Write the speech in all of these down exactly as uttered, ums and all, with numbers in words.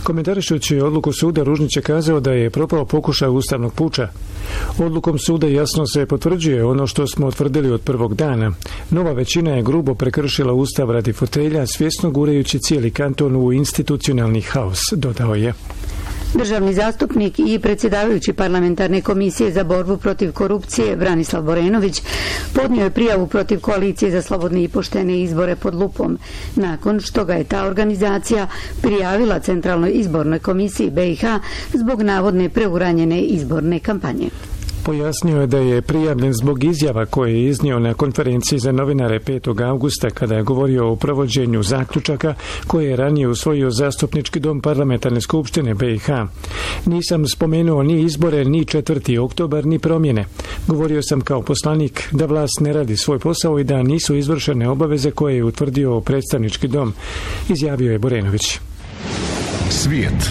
Komentarišući odluku suda, Ružnić je kazao da je propao pokušaj ustavnog puča. Odlukom suda jasno se potvrđuje ono što smo utvrdili od prvog dana. Nova većina je grubo prekršila ustav radi fotelja, svjesno gurajući cijeli kanton u institucionalni haos, dodao je. Državni zastupnik i predsjedavajući parlamentarne komisije za borbu protiv korupcije Branislav Borenović podnio je prijavu protiv koalicije za slobodne i poštene izbore pod lupom, nakon što ga je ta organizacija prijavila Centralnoj izbornoj komisiji B i H zbog navodne preuranjene izborne kampanje. Pojasnio je da je prijavljen zbog izjava koje je iznio na konferenciji za novinare petog avgusta kada je govorio o provođenju zaključaka koje je ranije usvojio zastupnički dom parlamentarne skupštine B i H. Nisam spomenuo ni izbore, ni četvrti oktobar, ni promjene. Govorio sam kao poslanik da vlast ne radi svoj posao i da nisu izvršene obaveze koje je utvrdio predstavnički dom, izjavio je Borenović. Svijet.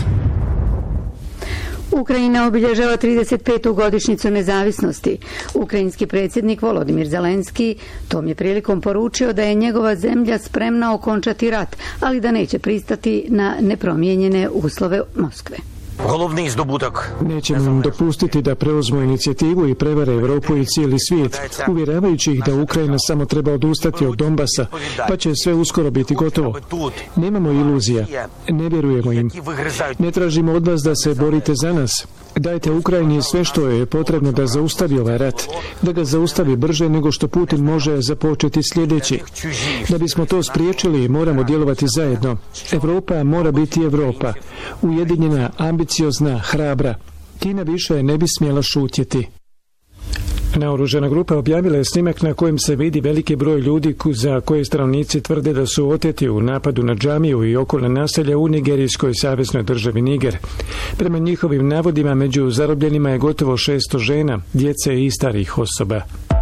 Ukrajina obilježava trideset petu godišnjicu nezavisnosti. Ukrajinski predsjednik Volodimir Zelenski tom je prilikom poručio da je njegova zemlja spremna okončati rat, ali da neće pristati na nepromijenjene uslove Moskve. Nećemo im dopustiti da preuzmu inicijativu i prevare Evropu i cijeli svijet, uvjeravajući ih da Ukrajina samo treba odustati od Donbasa, pa će sve uskoro biti gotovo. Nemamo iluzija, ne vjerujemo im. Ne tražimo od vas da se borite za nas. Dajte Ukrajini sve što je potrebno da zaustavi ovaj rat, da ga zaustavi brže nego što Putin može započeti sljedeći. Da bismo to spriječili, moramo djelovati zajedno. Evropa mora biti Evropa, ujedinjena, ambiciozna, hrabra. Kina više ne bi smjela šutjeti. Naoružana grupa objavila je snimak na kojem se vidi veliki broj ljudi za koje stanovnici tvrde da su oteti u napadu na džamiju i okolna naselja u nigerijskoj saveznoj državi Niger. Prema njihovim navodima, među zarobljenima je gotovo šesto žena, djece i starih osoba.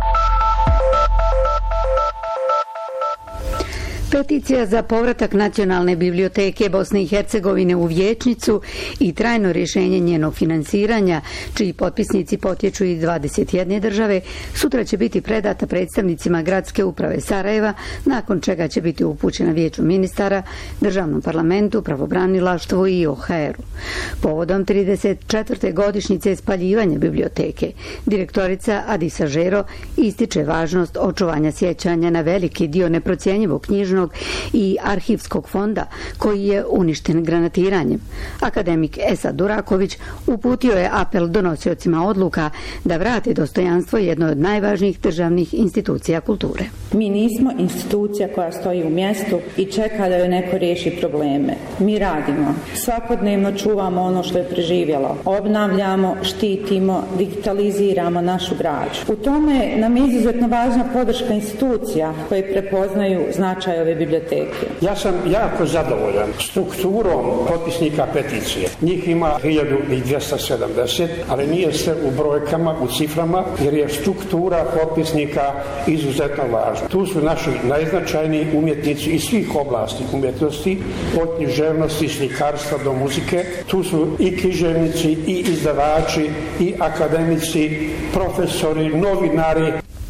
Peticija za povratak Nacionalne biblioteke Bosne i Hercegovine u vijećnicu i trajno rješenje njenog finansiranja, čiji potpisnici potječu iz dvadeset jedne države, sutra će biti predata predstavnicima Gradske uprave Sarajeva, nakon čega će biti upućena Vijeću ministara, Državnom parlamentu, Pravobranilaštvu i O H R-u. Povodom trideset četvrte godišnjice spaljivanja biblioteke, direktorica Adisa Žero ističe važnost očuvanja sjećanja na veliki dio neprocjenjivog knjižnog i arhivskog fonda koji je uništen granatiranjem. Akademik Esad Duraković uputio je apel donosiocima odluka da vrate dostojanstvo jednoj od najvažnijih državnih institucija kulture. Mi nismo institucija koja stoji u mjestu i čeka da joj neko riješi probleme. Mi radimo. Svakodnevno čuvamo ono što je preživjelo. Obnavljamo, štitimo, digitaliziramo našu građu. U tome nam je izuzetno važna podrška institucija koje prepoznaju značaj ove biblioteke. Ja sam jako zadovoljan strukturom potpisnika peticije. Njih ima hiljadu dvjesto sedamdeset, ali nije sve u brojkama, u ciframa, jer je struktura potpisnika izuzetno važna. Tu su naši najznačajniji umjetnici iz svih oblasti umjetnosti, od književnosti, slikarstva do muzike. Tu su i književnici, i izdavači, i akademici, profesori, novinari.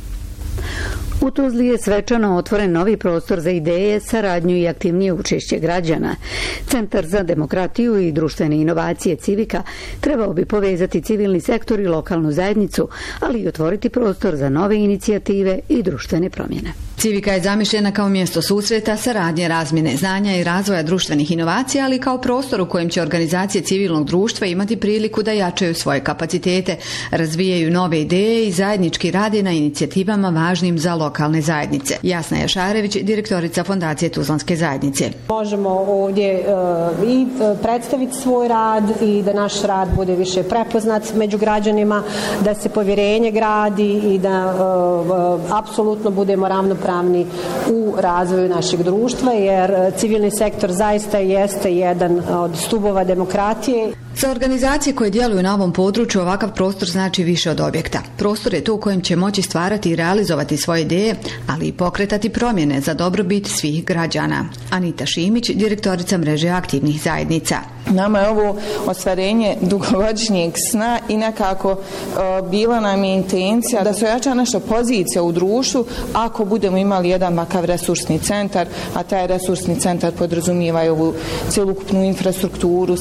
U Tuzli je svečano otvoren novi prostor za ideje, saradnju i aktivnije učešće građana. Centar za demokratiju i društvene inovacije Civika trebao bi povezati civilni sektor i lokalnu zajednicu, ali i otvoriti prostor za nove inicijative i društvene promjene. Civika je zamišljena kao mjesto susreta, saradnje, razmjene znanja i razvoja društvenih inovacija, ali kao prostor u kojem će organizacije civilnog društva imati priliku da jačaju svoje kapacitete, razvijaju nove ideje i zajednički rade na inicijativama važnim za lokalne zajednice. Jasna Jašarević, direktorica Fondacije Tuzlanske zajednice. Možemo ovdje uh, i predstaviti svoj rad i da naš rad bude više prepoznat među građanima, da se povjerenje gradi i da uh, uh, apsolutno budemo ravnopravni u razvoju našeg društva, jer civilni sektor zaista jeste jedan od stubova demokratije. Za organizacije koje djeluju na ovom području ovakav prostor znači više od objekta. Prostor je to u kojem će moći stvarati i realizovati svoje ideje, ali i pokretati promjene za dobrobit svih građana. Anita Šimić, direktorica mreže aktivnih zajednica. Nama je ovo ostvarenje dugogodišnjeg sna i nekako uh, bila nam je intencija da se ojača naša pozicija u društvu ako budemo imali jedan makav resursni centar, a taj resursni centar podrazumijeva i ovu cjelokupnu infrastrukturu,